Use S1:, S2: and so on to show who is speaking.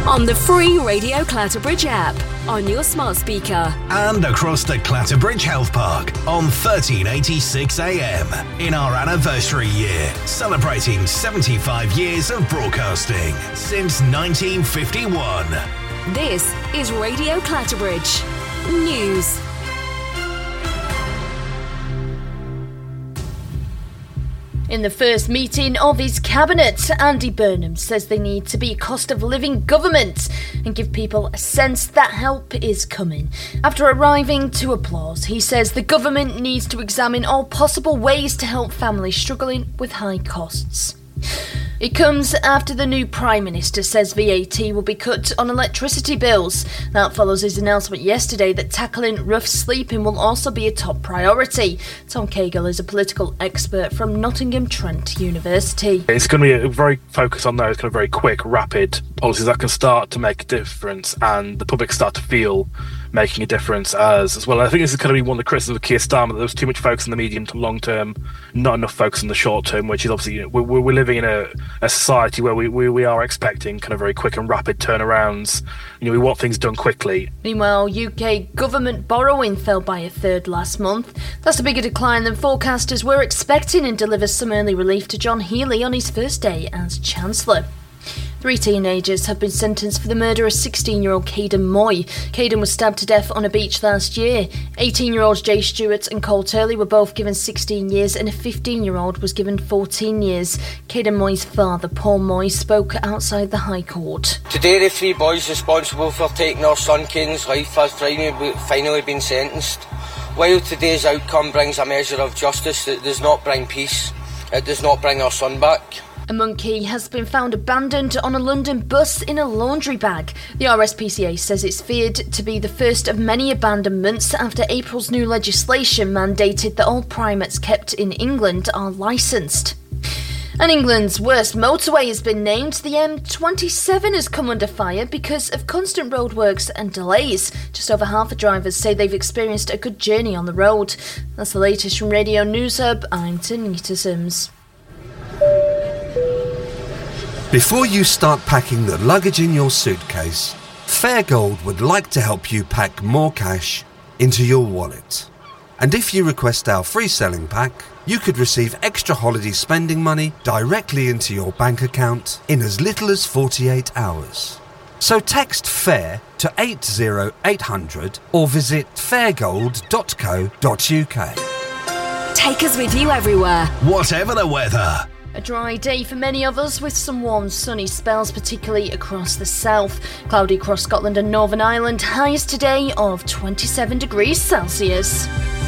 S1: on the free Radio Clatterbridge app, on your smart speaker,
S2: and across the Clatterbridge Health Park on 1386 AM in our anniversary year, celebrating 75 years of broadcasting since 1951.
S1: This is Radio Clatterbridge News.
S3: In the first meeting of his cabinet, Andy Burnham says they need to be a cost of living government and give people a sense that help is coming. After arriving to applause, he says the government needs to examine all possible ways to help families struggling with high costs. It comes after the new Prime Minister says VAT will be cut on electricity bills. That follows his announcement yesterday that tackling rough sleeping will also be a top priority. Tom Cagle is a political expert from Nottingham Trent University.
S4: It's going to be a very focus on those kind of very quick, rapid policies that can start to make a difference and the public start to feel making a difference as well. I think this is going to be one of the criticisms of Keir Starmer, that there was too much focus on the medium to long term, not enough focus on the short term, which is obviously, we're living in a society where we are expecting kind of very quick and rapid turnarounds. We want things done quickly.
S3: Meanwhile, UK government borrowing fell by a third last month. That's a bigger decline than forecasters were expecting and delivers some early relief to John Healey on his first day as Chancellor. 3 teenagers have been sentenced for the murder of 16-year-old Caden Moy. Caden was stabbed to death on a beach last year. 18-year-olds Jay Stewart and Cole Turley were both given 16 years and a 15-year-old was given 14 years. Caden Moy's father, Paul Moy, spoke outside the High Court.
S5: Today, the 3 boys responsible for taking our son Caden's life has finally been sentenced. While today's outcome brings a measure of justice, it does not bring peace. It does not bring our son back.
S3: A monkey has been found abandoned on a London bus in a laundry bag. The RSPCA says it's feared to be the first of many abandonments after April's new legislation mandated that all primates kept in England are licensed. And England's worst motorway has been named. The M27 has come under fire because of constant roadworks and delays. Just over half the drivers say they've experienced a good journey on the road. That's the latest from Radio News Hub. I'm Tanita Sims.
S6: Before you start packing the luggage in your suitcase, Fairgold would like to help you pack more cash into your wallet. And if you request our free selling pack, you could receive extra holiday spending money directly into your bank account in as little as 48 hours. So text FAIR to 80800 or visit fairgold.co.uk.
S1: Take us with you everywhere,
S2: whatever the weather.
S3: A dry day for many of us with some warm sunny spells, particularly across the south. Cloudy across Scotland and Northern Ireland, highs today of 27 degrees Celsius.